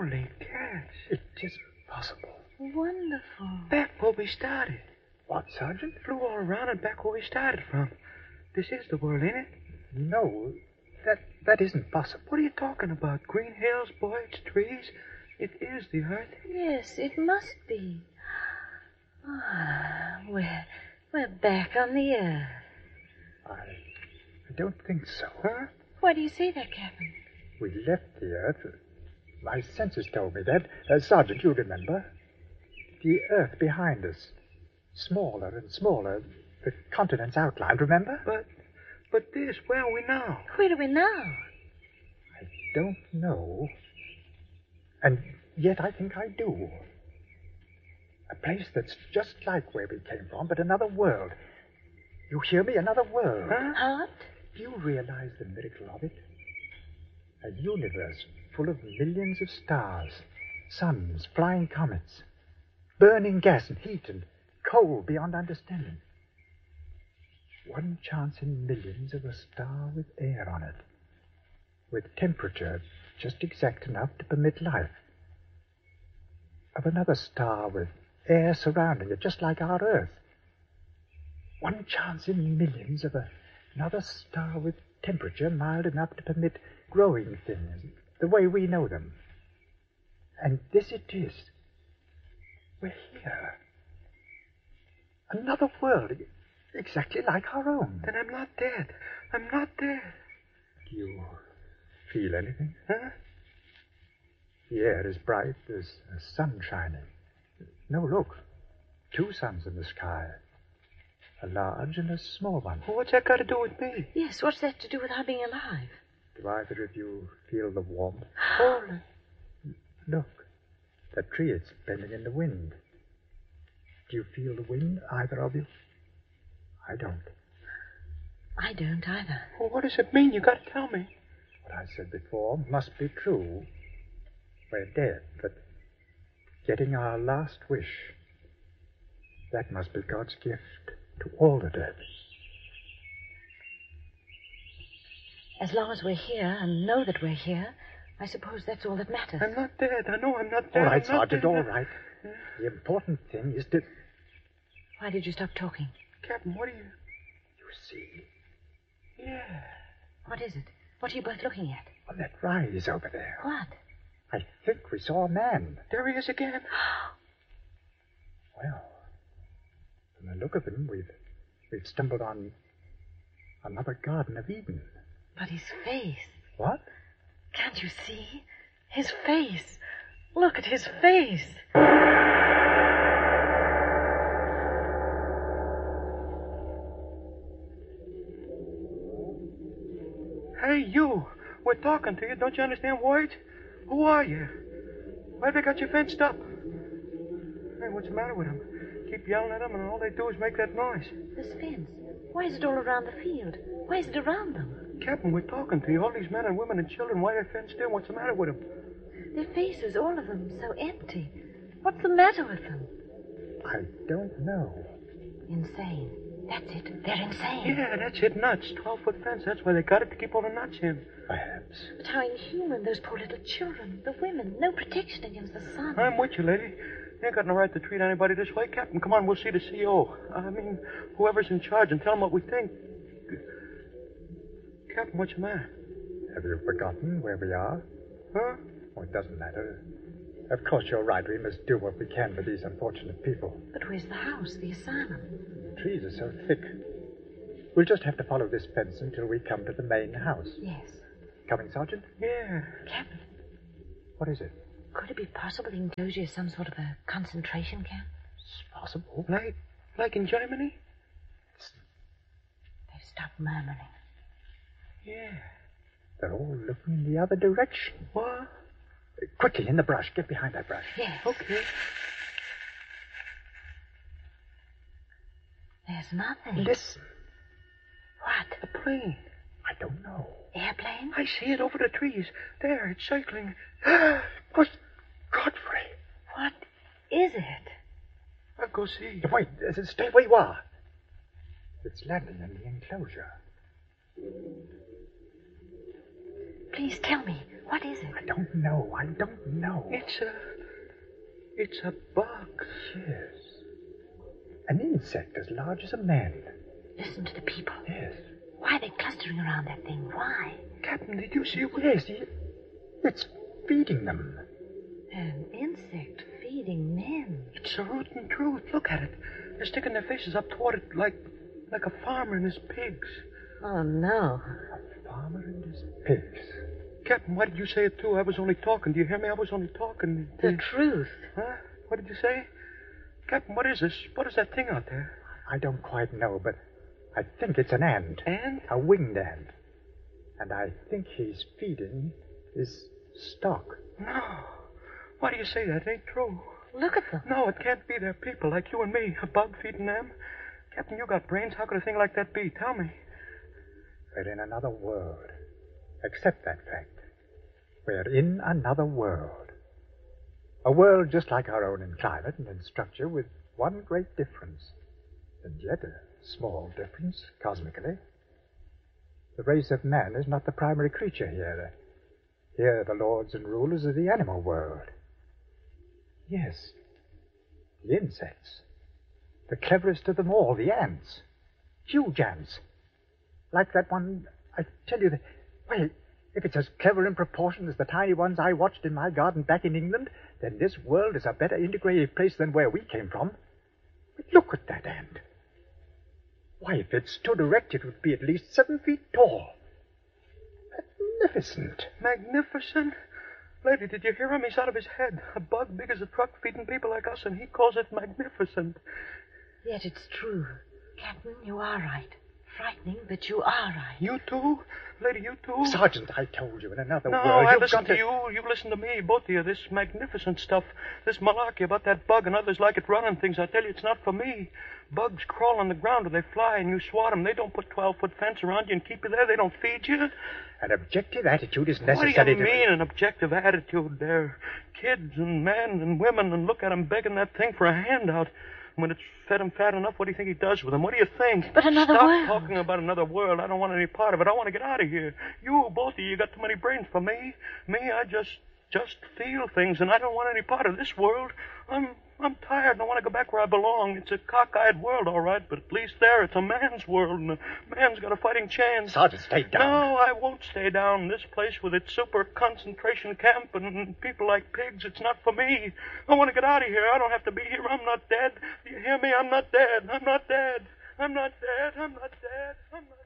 Holy cats. It is possible. Wonderful. Back where we started. What, Sergeant? Flew all around and back where we started from. This is the world, ain't it? No, that isn't possible. What are you talking about? Green hills, birds, trees? It is the Earth. Yes, it must be. We're back on the Earth. I don't think so. Huh? Why do you say that, Captain? We left the Earth. My senses told me that. Sergeant, you remember? The Earth behind us. Smaller and smaller. The continents outlined, remember? But this, where are we now? Where are we now? I don't know. And yet I think I do. A place that's just like where we came from, but another world. You hear me? Another world. Huh? What? Do you realize the miracle of it? A universe full of millions of stars, suns, flying comets, burning gas and heat and coal beyond understanding. One chance in millions of a star with air on it, with temperature just exact enough to permit life. Of another star with air surrounding it, just like our Earth. One chance in millions of another star with temperature mild enough to permit growing things the way we know them. And this it is. We're here. Another world, exactly like our own. Then I'm not dead. I'm not dead. Do you feel anything? Huh? The air is bright. There's a sun shining. No, look. 2 suns in the sky. A large and a small one. Well, what's that got to do with me? Yes, what's that to do with our being alive? Do either of you feel the warmth? Holy. Look. That tree, it's bending in the wind. Do you feel the wind, either of you? I don't. I don't either. Well, what does it mean? You got to tell me. What I said before must be true. We're dead, but getting our last wish. That must be God's gift to all the dead. As long as we're here and know that we're here, I suppose that's all that matters. I'm not dead. I know I'm not dead. All right, I'm not Sergeant, dead. all right. The important thing is to... Why did you stop talking? Captain, what are you... You see, Yeah. What is it? What are you both looking at? on that rise over there, What? I think we saw a man. There he is again. Well, from the look of him, we've stumbled on another Garden of Eden. But his face. What? Can't you see? His face. Look at his face. Hey, you. We're talking to you. Don't you understand words? Who are you? Why have they got you fenced up? Hey, what's the matter with them? Keep yelling at them, and all they do is make that noise. This fence. Why is it all around the field? Why is it around them? Captain, we're talking to you. All these men and women and children, why are they fenced in? What's the matter with them? Their faces, all of them, so empty. What's the matter with them? I don't know. Insane. That's it. They're insane. Yeah, that's it, nuts. 12-foot fence. That's why they got it, to keep all the nuts in. Perhaps. But how inhuman, those poor little children, the women. No protection against the sun. I'm with you, lady. You ain't got no right to treat anybody this way. Captain, come on, we'll see the CO. I mean, whoever's in charge, and tell him what we think. Captain, what's the matter? Have you forgotten where we are? Huh? Oh, it doesn't matter. Of course, you're right. We must do what we can for these unfortunate people. But where's the house, the asylum? The trees are so thick. We'll just have to follow this fence until we come to the main house. Yes. Coming, Sergeant? Yeah. Captain, What is it? could it be possible Enclosure is some sort of a concentration camp? It's possible. Like in Germany? They've stopped murmuring. Yeah. They're all looking in the other direction. What? Quickly, in the brush. Get behind that brush. Yes. Okay. There's nothing. Listen. What? A plane. I don't know. Airplane? I see it over the trees. There, it's circling. But Godfrey. What is it? I'll go see. Wait, stay where you are. It's landing in the enclosure. Please tell me. What is it? I don't know. It's a bug. Yes. An insect as large as a man. Listen to the people. Yes. Why are they clustering around that thing? Why? Captain, did you see it? Yes, it's feeding them. An insect feeding men. It's a rootin' truth. Look at it. They're sticking their faces up toward it like a farmer and his pigs. Oh, no. A farmer and his pigs. Captain, why did you say it, too? I was only talking. Do you hear me? I was only talking. The truth. Huh? What did you say? Captain, what is this? What is that thing out there? I don't quite know, but I think it's an ant. Ant? A winged ant. And I think he's feeding his stock. No. Why do you say that? It ain't true. Look at them. No, it can't be. They're people like you and me. A bug feeding them. Captain, you got brains. How could a thing like that be? Tell me. We're in another world. Accept that fact. We're in another world. A world just like our own in climate and in structure, with one great difference. And yet a small difference, cosmically. The race of man is not the primary creature here. Here the lords and rulers of the animal world. Yes, the insects. The cleverest of them all, the ants. Huge ants. Like that one, I tell you, well, if it's as clever in proportion as the tiny ones I watched in my garden back in England, then this world is a better integrated place than where we came from. But look at that ant. Why, if it stood erect, it would be at least 7 feet tall. Magnificent. Magnificent? Lady, did you hear him? He's out of his head. A bug big as a truck feeding people like us, and he calls it magnificent. Yet it's true. Captain, you are right. Frightening, but you are right. You too? Lady, you too? Sergeant, I told you in another No, world. I listened to you. You listen to me, both of you. This magnificent stuff, this malarkey about that bug and others like it running things, I tell you, it's not for me. Bugs crawl on the ground or they fly and you swat them. They don't put 12-foot fence around you and keep you there. They don't feed you. An objective attitude is necessary. What do you mean, an objective attitude? They're kids and men and women, and look at them begging that thing for a handout. When it's fed him fat enough, what do you think he does with them? What do you think? But another Stop world. talking about another world. I don't want any part of it. I want to get out of here. You, both of you, got too many brains for me. Me, I just feel things, and I don't want any part of this world. I'm tired, and I want to go back where I belong. It's a cockeyed world, all right, but at least there it's a man's world, and a man's got a fighting chance. Sergeant, stay down. No, I won't stay down. This place with its super concentration camp and people like pigs, it's not for me. I want to get out of here. I don't have to be here. I'm not dead. Do you hear me? I'm not dead. I'm not dead. I'm not dead. I'm not dead. I'm not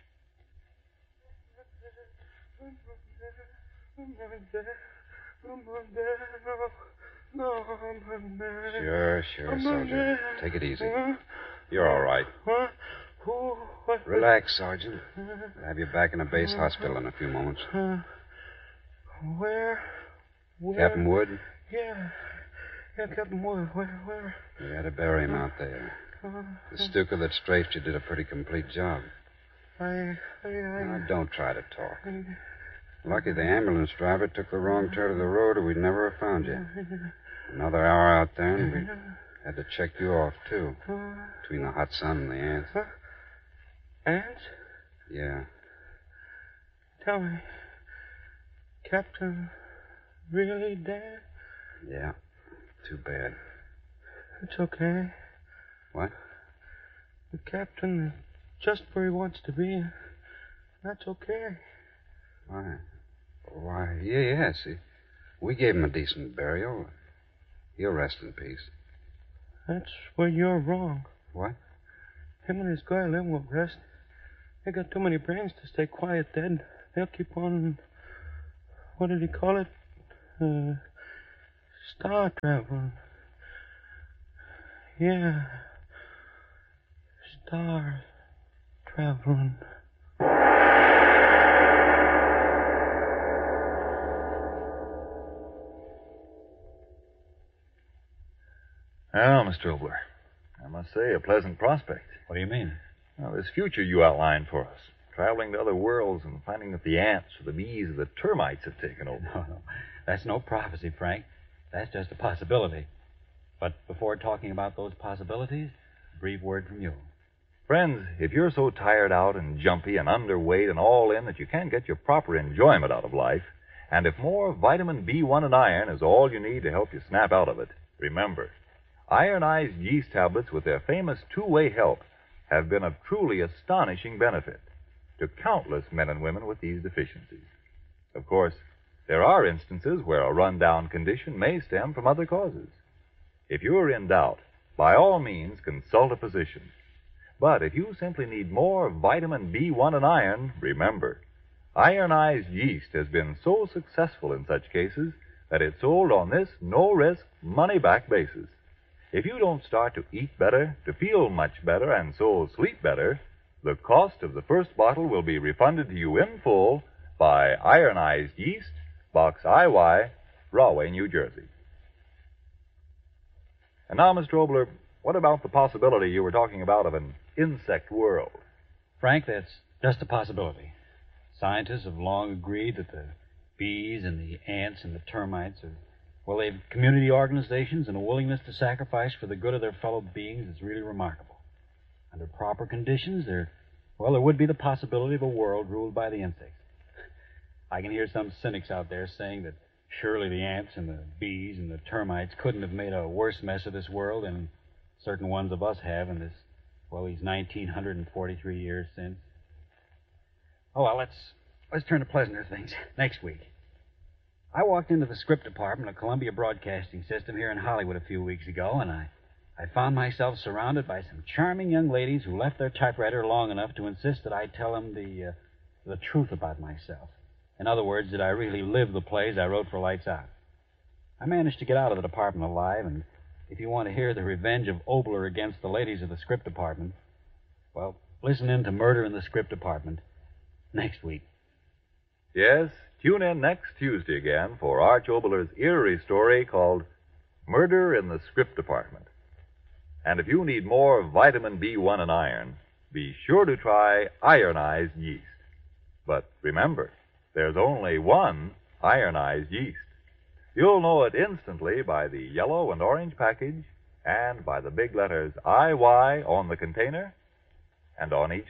dead. I'm not dead. I'm not dead. No, I'm not dead. Sure, Sergeant. Take it easy. You're all right. Huh? Who? What? Relax, Sergeant. We'll have you back in a base hospital in a few moments. Where? Captain Wood? Yeah, Captain Wood. Where? We had to bury him out there. The Stuka that strafed you did a pretty complete job. Now, don't try to talk. Lucky the ambulance driver took the wrong turn of the road, or we'd never have found you. Another hour out there, and we had to check you off, too. Between the hot sun and the ants. Huh? Ants? Yeah. Tell me, Captain really dead? Yeah. Too bad. It's okay. What? The captain is just where he wants to be. That's okay. Why, yes. We gave him a decent burial. He'll rest in peace. That's where you're wrong. What? Him and his guy Lem will rest. They got too many brains to stay quiet dead. They'll keep on... What did he call it? Star traveling. Yeah. Star traveling. Well, Mr. Obler, I must say, a pleasant prospect. What do you mean? Well, this future you outlined for us, traveling to other worlds and finding that the ants or the bees or the termites have taken over. No. That's no prophecy, Frank. That's just a possibility. But before talking about those possibilities, a brief word from you. Friends, if you're so tired out and jumpy and underweight and all in that you can't get your proper enjoyment out of life, And if more vitamin B1 and iron is all you need to help you snap out of it, remember, ironized yeast tablets with their famous two-way help have been of truly astonishing benefit to countless men and women with these deficiencies. Of course, there are instances where a run-down condition may stem from other causes. If you're in doubt, by all means consult a physician. But if you simply need more vitamin B1 and iron, remember, ironized yeast has been so successful in such cases that it's sold on this no-risk, money-back basis. If you don't start to eat better, to feel much better, and so sleep better, the cost of the first bottle will be refunded to you in full by Ironized Yeast, Box IY, Rahway, New Jersey. And now, Mr. Obler, what about the possibility you were talking about of an insect world? Frank, that's just a possibility. Scientists have long agreed that the bees and the ants and the termites are, well, they've community organizations and a willingness to sacrifice for the good of their fellow beings is really remarkable. Under proper conditions, there would be the possibility of a world ruled by the insects. I can hear some cynics out there saying that surely the ants and the bees and the termites couldn't have made a worse mess of this world than certain ones of us have in this, these 1943 years since. Oh, well, let's turn to pleasanter things. Next week, I walked into the script department of Columbia Broadcasting System here in Hollywood a few weeks ago, and I found myself surrounded by some charming young ladies who left their typewriter long enough to insist that I tell them the truth about myself. In other words, that I really live the plays I wrote for Lights Out. I managed to get out of the department alive, and if you want to hear the revenge of Obler against the ladies of the script department, well, listen in to Murder in the Script Department next week. Yes, tune in next Tuesday again for Arch Obler's eerie story called Murder in the Script Department. And if you need more vitamin B1 and iron, be sure to try ironized yeast. But remember, there's only one ironized yeast. You'll know it instantly by the yellow and orange package and by the big letters IY on the container and on each